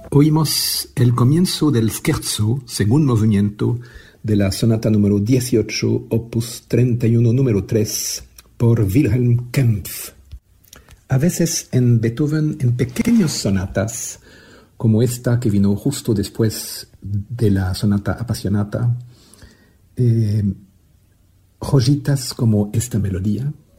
Oímos el comienzo del scherzo, segundo movimiento, de la sonata número 18, opus 31, número 3, por Wilhelm Kempff. A veces en Beethoven, en pequeñas sonatas, como esta que vino justo después de la sonata Appassionata, joyitas como esta melodía,